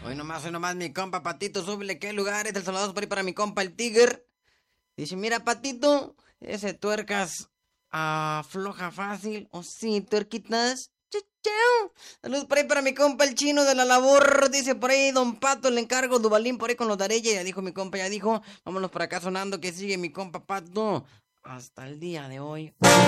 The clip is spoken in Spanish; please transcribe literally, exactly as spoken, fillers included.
Hoy nomás, hoy nomás, mi compa Patito, súbele, ¿qué lugares del saludos por ahí para mi compa el Tiger? Dice, mira, Patito, ese tuercas afloja fácil. O sí, tuerquitas. Chau, chau. Saludos por ahí para mi compa el Chino de la labor. Dice por ahí, don Pato, le encargo, Dubalín por ahí con los de Arella. Ya dijo mi compa, ya dijo. Vámonos por acá sonando que sigue mi compa Pato. Hasta el día de hoy.